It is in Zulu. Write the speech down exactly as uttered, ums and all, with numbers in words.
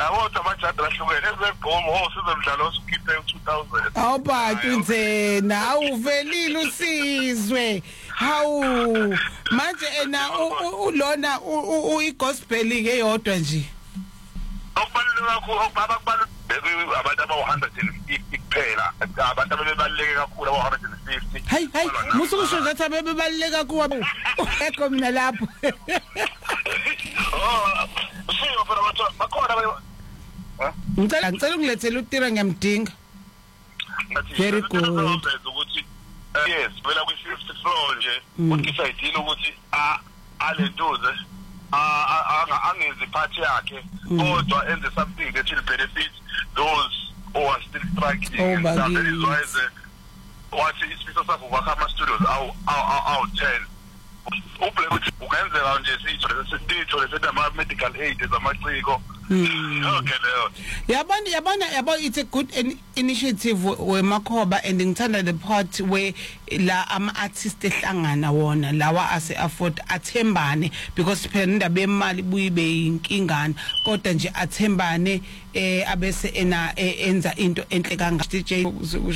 yabo amajada lahlukene ezegqomo oh sizomdlalo osukhiphe two thousand awubhaqi nzena awuvelile usizwe hawu manje ena ulona uigospel ke eyodwa nje okubaluleke kakhulu okubaluleke abantu aba one hundred fifty kuphela abantu abebaluleke kakhulu aba one hundred fifty hayi hayi musukusho ngathi abebaluleke kakhulu ekho mina lapho oh siyo phela batho bakhona ha ngicela ngicela ungilethele uTira ngiyamdinga very good ukuthi yes phela kwi fifty floor nje uthi sayidile ukuthi a alentuze a angenzi party yakhe kodwa enze something that will benefit those who are still struggling. That is why the what is Mister Safu Wakama Studios aw aw ten ubule ukuthi ungenzeka nje sitho sitho lesema medical aid ezamaciko okay leyo yabona yabona yabo it's a good initiative wemakhoba and ngithanda the part where la ama artists ehlangana wona lawa ase afford athembane because phela indaba yemali buyibe inkingana kodwa nje athembane eh abese ena enza into enhle kanga D J